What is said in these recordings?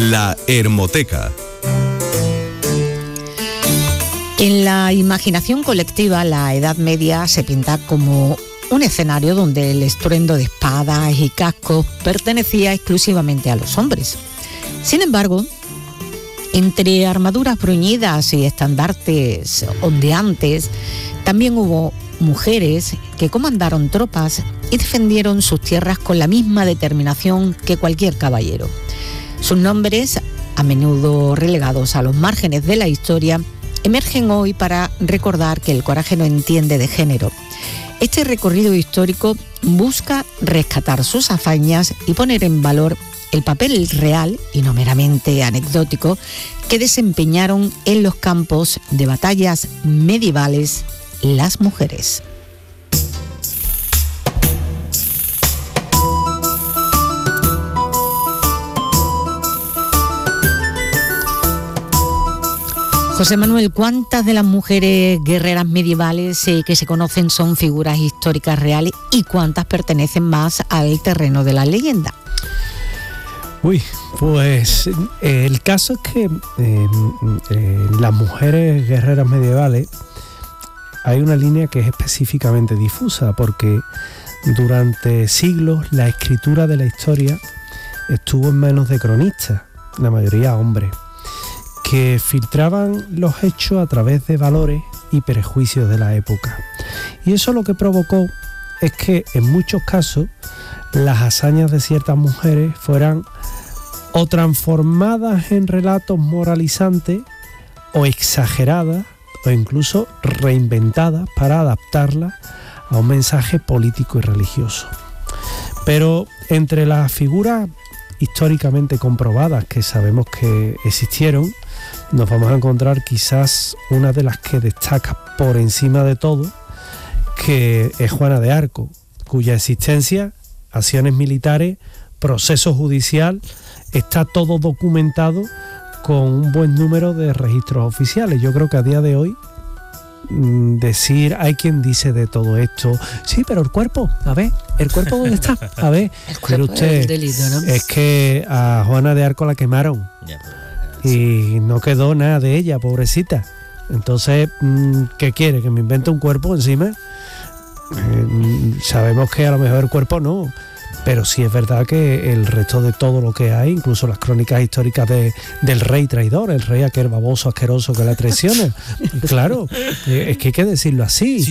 La Hermoteca. En la imaginación colectiva, la Edad Media se pinta como un escenario donde el estruendo de espadas y cascos pertenecía exclusivamente a los hombres. Sin embargo, entre armaduras bruñidas y estandartes ondeantes, también hubo mujeres que comandaron tropas y defendieron sus tierras con la misma determinación que cualquier caballero. Sus nombres, a menudo relegados a los márgenes de la historia, emergen hoy para recordar que el coraje no entiende de género. Este recorrido histórico busca rescatar sus hazañas y poner en valor el papel real, y no meramente anecdótico, que desempeñaron en los campos de batallas medievales las mujeres. José Manuel, ¿cuántas de las mujeres guerreras medievales que se conocen son figuras históricas reales y cuántas pertenecen más al terreno de la leyenda? Pues el caso es que las mujeres guerreras medievales hay una línea que es específicamente difusa, porque durante siglos la escritura de la historia estuvo en manos de cronistas, la mayoría hombres, que filtraban los hechos a través de valores y prejuicios de la época. Y eso lo que provocó es que en muchos casos las hazañas de ciertas mujeres fueran o transformadas en relatos moralizantes o exageradas o incluso reinventadas para adaptarlas a un mensaje político y religioso. Pero entre las figuras históricamente comprobadas que sabemos que existieron, nos vamos a encontrar quizás una de las que destaca por encima de todo, que es Juana de Arco, cuya existencia, acciones militares, proceso judicial, está todo documentado con un buen número de registros oficiales. Yo creo que a día de hoy decir, hay quien dice de todo esto, sí, pero el cuerpo, a ver, ¿el cuerpo dónde está? A ver, pero usted, delito, ¿no? Es que a Juana de Arco la quemaron y no quedó nada de ella, pobrecita. Entonces, ¿qué quiere? ¿Que me invente un cuerpo encima? Sabemos que a lo mejor el cuerpo no, pero sí es verdad que el resto de todo lo que hay, incluso las crónicas históricas del rey traidor, el rey aquel baboso asqueroso que la traiciona, claro, es que hay que decirlo así.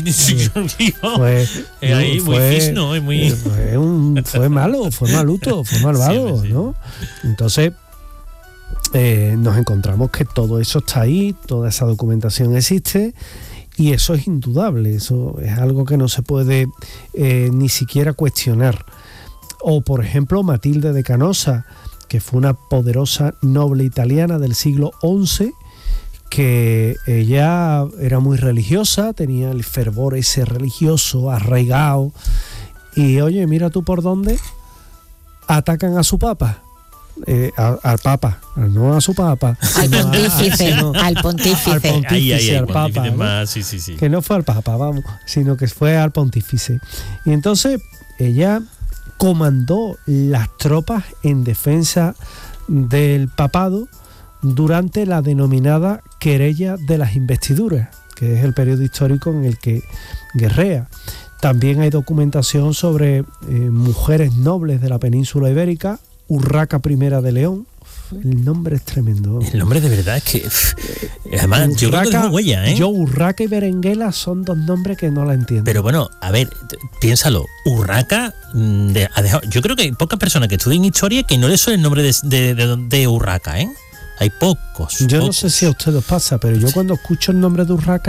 Fue malo, fue maluto, fue malvado, ¿no? Entonces nos encontramos que todo eso está ahí, toda esa documentación existe. Y eso es indudable, eso es algo que no se puede ni siquiera cuestionar. O, por ejemplo, Matilde de Canossa, que fue una poderosa noble italiana del siglo XI, que ella era muy religiosa, tenía el fervor ese religioso arraigado. Y, oye, mira tú por dónde atacan a su papa. Al papa, no a su papa, al pontífice, al papa, ¿no? Sí. Que no fue al papa, vamos, sino que fue al pontífice. Y entonces ella comandó las tropas en defensa del papado durante la denominada querella de las investiduras, que es el periodo histórico en el que guerrea. También hay documentación sobre mujeres nobles de la península ibérica. Urraca I de León, el nombre es tremendo. El nombre de verdad es que además yo creo que es huella, ¿eh? Urraca y Berenguela son dos nombres que no la entiendo. Pero bueno, a ver, piénsalo, Urraca yo creo que hay pocas personas que estudien historia que no le suene el nombre de Urraca, ¿eh? Hay pocos. No sé si a ustedes pasa, pero yo cuando escucho el nombre de Urraca